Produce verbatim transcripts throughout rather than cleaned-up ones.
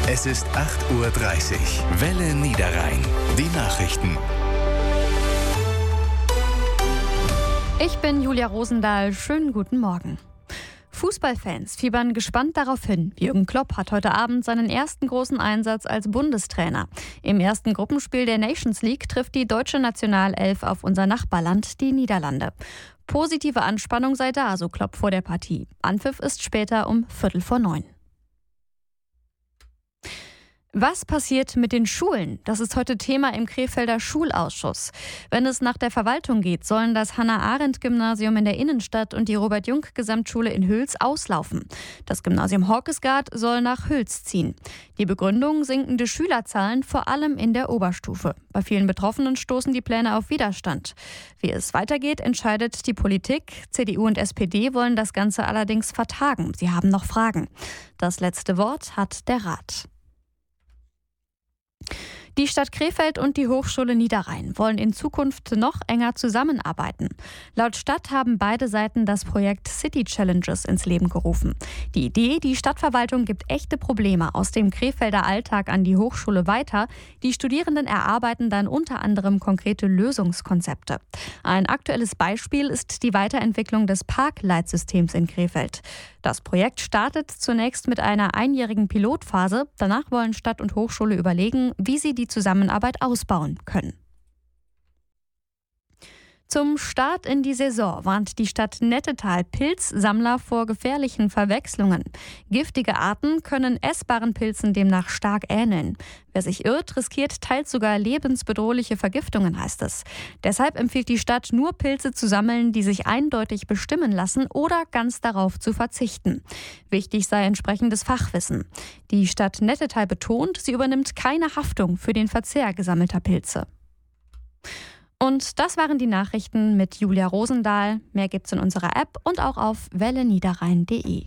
Es ist acht Uhr dreißig. Welle Niederrhein. Die Nachrichten. Ich bin Julia Rosendahl. Schönen guten Morgen. Fußballfans fiebern gespannt darauf hin. Jürgen Klopp hat heute Abend seinen ersten großen Einsatz als Bundestrainer. Im ersten Gruppenspiel der Nations League trifft die deutsche Nationalelf auf unser Nachbarland, die Niederlande. Positive Anspannung sei da, so Klopp vor der Partie. Anpfiff ist später um Viertel vor neun. Was passiert mit den Schulen? Das ist heute Thema im Krefelder Schulausschuss. Wenn es nach der Verwaltung geht, sollen das Hannah-Arendt-Gymnasium in der Innenstadt und die Robert-Jung-Gesamtschule in Hüls auslaufen. Das Gymnasium Horkesgaard soll nach Hüls ziehen. Die Begründung: sinkende Schülerzahlen, vor allem in der Oberstufe. Bei vielen Betroffenen stoßen die Pläne auf Widerstand. Wie es weitergeht, entscheidet die Politik. C D U und S P D wollen das Ganze allerdings vertagen. Sie haben noch Fragen. Das letzte Wort hat der Rat. Die Stadt Krefeld und die Hochschule Niederrhein wollen in Zukunft noch enger zusammenarbeiten. Laut Stadt haben beide Seiten das Projekt City Challenges ins Leben gerufen. Die Idee: die Stadtverwaltung gibt echte Probleme aus dem Krefelder Alltag an die Hochschule weiter. Die Studierenden erarbeiten dann unter anderem konkrete Lösungskonzepte. Ein aktuelles Beispiel ist die Weiterentwicklung des Parkleitsystems in Krefeld. Das Projekt startet zunächst mit einer einjährigen Pilotphase. Danach wollen Stadt und Hochschule überlegen, wie sie die Zusammenarbeit ausbauen können. Zum Start in die Saison warnt die Stadt Nettetal Pilzsammler vor gefährlichen Verwechslungen. Giftige Arten können essbaren Pilzen demnach stark ähneln. Wer sich irrt, riskiert teils sogar lebensbedrohliche Vergiftungen, heißt es. Deshalb empfiehlt die Stadt, nur Pilze zu sammeln, die sich eindeutig bestimmen lassen, oder ganz darauf zu verzichten. Wichtig sei entsprechendes Fachwissen. Die Stadt Nettetal betont, sie übernimmt keine Haftung für den Verzehr gesammelter Pilze. Und das waren die Nachrichten mit Julia Rosendahl. Mehr gibt's in unserer App und auch auf welle niederrhein punkt de.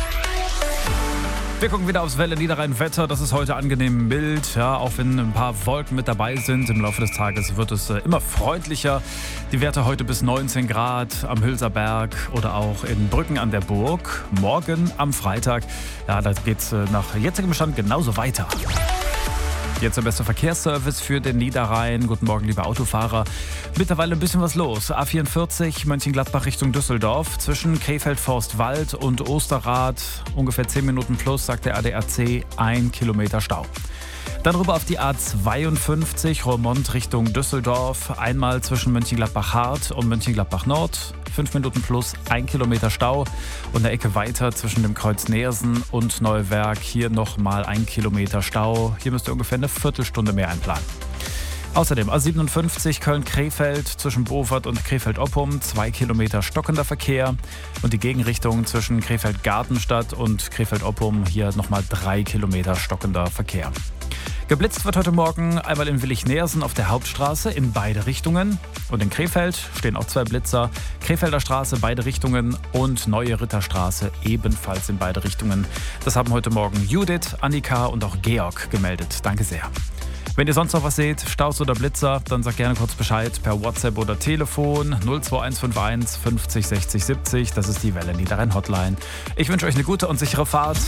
Wir gucken wieder aufs Welle Niederrhein Wetter. Das ist heute angenehm mild, ja, auch wenn ein paar Wolken mit dabei sind. Im Laufe des Tages wird es äh, immer freundlicher. Die Werte heute bis neunzehn Grad am Hülser Berg oder auch in Brücken an der Burg. Morgen am Freitag, ja, da geht's äh, nach jetzigem Stand genauso weiter. Jetzt der beste Verkehrsservice für den Niederrhein. Guten Morgen, liebe Autofahrer. Mittlerweile ein bisschen was los. A vierundvierzig Mönchengladbach Richtung Düsseldorf. Zwischen Krefeld-Forstwald und Osterrad ungefähr zehn Minuten plus, sagt der A D A C, ein Kilometer Stau. Dann rüber auf die A zweiundfünfzig Roermond Richtung Düsseldorf. Einmal zwischen Mönchengladbach-Hart und Mönchengladbach-Nord. Fünf Minuten plus, ein Kilometer Stau. Und eine Ecke weiter zwischen dem Kreuz Neersen und Neuwerk. Hier nochmal ein Kilometer Stau. Hier müsst ihr ungefähr eine Viertelstunde mehr einplanen. Außerdem A siebenundfünfzig Köln-Krefeld zwischen Bovert und Krefeld-Oppum, zwei Kilometer stockender Verkehr. Und die Gegenrichtung zwischen Krefeld-Gartenstadt und Krefeld-Oppum, hier nochmal drei Kilometer stockender Verkehr. Geblitzt wird heute Morgen einmal in Willich-Neersen auf der Hauptstraße in beide Richtungen. Und in Krefeld stehen auch zwei Blitzer. Krefelder Straße beide Richtungen und Neue Ritterstraße ebenfalls in beide Richtungen. Das haben heute Morgen Judith, Annika und auch Georg gemeldet. Danke sehr. Wenn ihr sonst noch was seht, Staus oder Blitzer, dann sagt gerne kurz Bescheid per WhatsApp oder Telefon null zwei eins fünf eins fünfzig sechzig siebzig. Das ist die Welle Niederrhein Hotline. Ich wünsche euch eine gute und sichere Fahrt.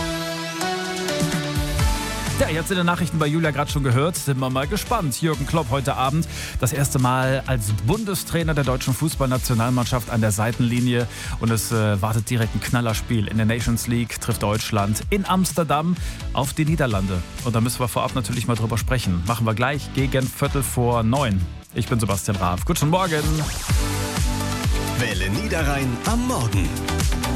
Ja, ihr habt in den Nachrichten bei Julia gerade schon gehört. Sind wir mal gespannt. Jürgen Klopp heute Abend das erste Mal als Bundestrainer der deutschen Fußballnationalmannschaft an der Seitenlinie. Und es äh, wartet direkt ein Knallerspiel. In der Nations League trifft Deutschland in Amsterdam auf die Niederlande. Und da müssen wir vorab natürlich mal drüber sprechen. Machen wir gleich gegen Viertel vor neun. Ich bin Sebastian Raaf. Guten Morgen. Welle Niederrhein am Morgen.